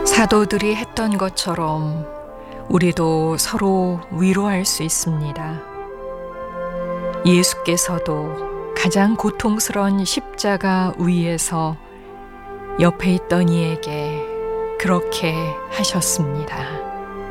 사도들이 했던 것처럼 우리도 서로 위로할 수 있습니다. 예수께서도 가장 고통스러운 십자가 위에서 옆에 있던 이에게 그렇게 하셨습니다.